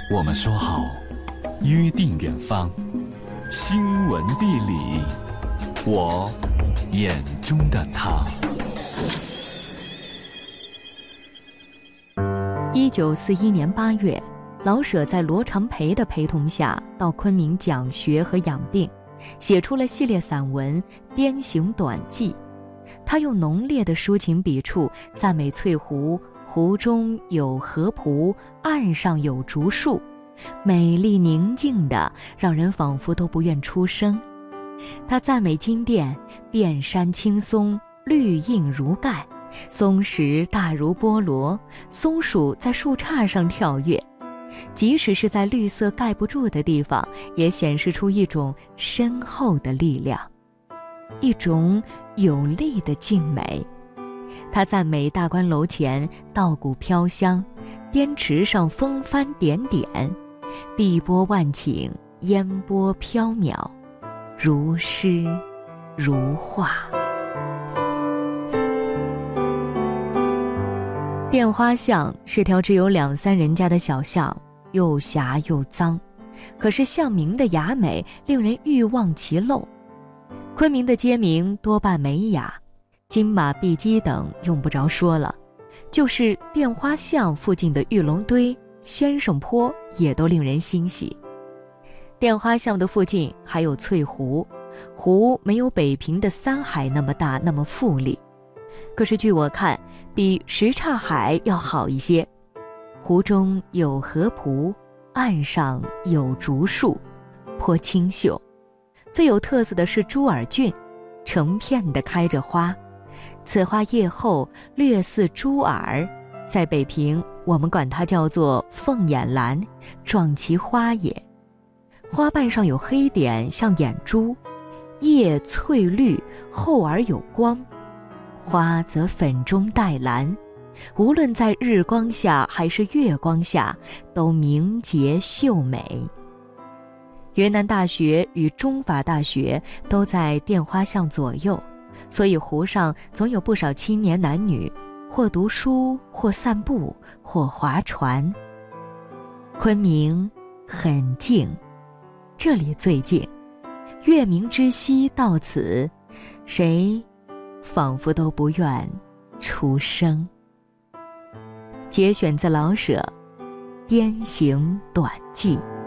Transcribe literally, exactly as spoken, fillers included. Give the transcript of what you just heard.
我们说好约定远方，新闻地理，我眼中的他。 一九四一年八月，老舍在罗长培的陪同下到昆明讲学和养病，写出了系列散文《滇行短记》。他用浓烈的抒情笔触赞美翠湖，湖中有河浦，岸上有竹树，美丽宁静的，让人仿佛都不愿出声。他赞美金殿，遍山青松，绿映如盖，松石大如菠萝，松鼠在树杈上跳跃，即使是在绿色盖不住的地方，也显示出一种深厚的力量，一种有力的静美。他赞美大观楼前稻谷飘香，滇池上风帆点点，碧波万顷，烟波缥缈，如诗如画。滇花巷是条只有两三人家的小巷，又狭又脏，可是巷名的雅美令人欲望其漏。昆明的街名多半美雅，金马碧鸡等用不着说了，就是滇花巷附近的玉龙堆、先生坡也都令人欣喜。滇花巷的附近还有翠湖，湖没有北平的三海那么大那么富丽，可是据我看比什刹海要好一些。湖中有河浦，岸上有竹树，颇清秀。最有特色的是朱耳菌，成片的开着花，此花叶厚，略似猪耳，在北平我们管它叫做凤眼兰，状其花也。花瓣上有黑点像眼珠，叶翠绿，厚而有光，花则粉中带蓝，无论在日光下还是月光下，都明洁秀美。云南大学与中法大学都在滇花巷左右，所以湖上总有不少青年男女，或读书，或散步，或划船。昆明很静，这里最静，月明之夕到此，谁仿佛都不愿出声。节选自老舍《滇行短记》。